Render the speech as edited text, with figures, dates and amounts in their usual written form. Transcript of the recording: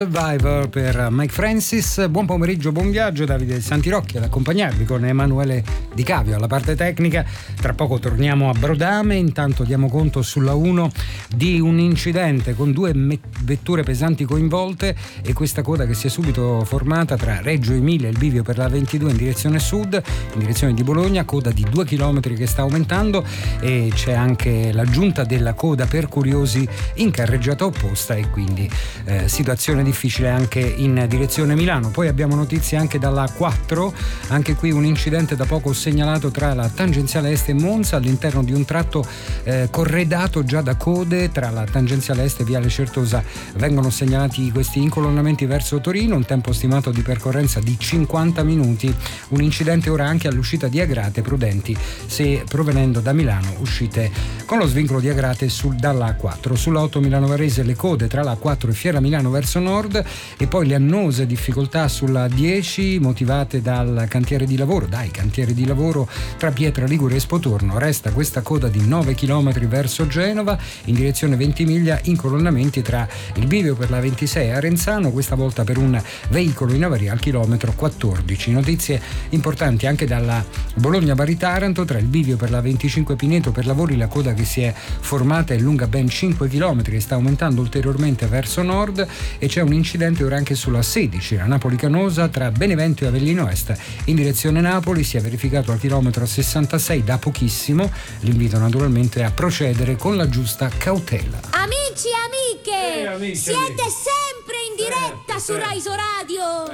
Survivor per Mike Francis. Buon pomeriggio, buon viaggio, Davide Santirocchi ad accompagnarvi con Emanuele Di Cavio alla parte tecnica. Tra poco torniamo a Brodame, intanto diamo conto sulla 1 di un incidente con due vetture pesanti coinvolte e questa coda che si è subito formata tra Reggio Emilia e il bivio per la 22 in direzione sud, in direzione di Bologna, coda di 2 chilometri che sta aumentando, e c'è anche l'aggiunta della coda per curiosi in carreggiata opposta e quindi situazione difficile anche in direzione Milano. Poi abbiamo notizie anche dalla 4, anche qui un incidente da poco segnalato tra la tangenziale est e Monza all'interno di un tratto corredato già da code. Tra la tangenziale est e viale Certosa vengono segnalati questi incolonnamenti verso Torino, un tempo stimato di percorrenza di 50 minuti. Un incidente ora anche all'uscita di Agrate, prudenti se provenendo da Milano uscite con lo svincolo di Agrate dalla A4. Sulla 8 Milano Varese le code tra la A4 e Fiera Milano verso nord, e poi le annose difficoltà sulla 10 motivate dai cantieri di lavoro tra Pietra Ligure e Spotorno. Resta questa coda di 9 km verso Genova in direzione Ventimiglia, incolonnamenti tra il bivio per la 26 e Arenzano, questa volta per un veicolo in avaria al chilometro 14. Notizie importanti anche dalla Bologna-Bari-Taranto, tra il bivio per la 25 Pineto per lavori la coda che si è formata è lunga ben 5 km e sta aumentando ulteriormente verso nord, e c'è un incidente ora anche sulla 16, la Napoli-Canosa tra Benevento e Avellino Est in direzione Napoli, si è verificato al chilometro 66 da pochissimo. L'invito naturalmente è a procedere con la giusta cautela. Amici e amiche, amici, siete amici. sempre in diretta su Rai Radio.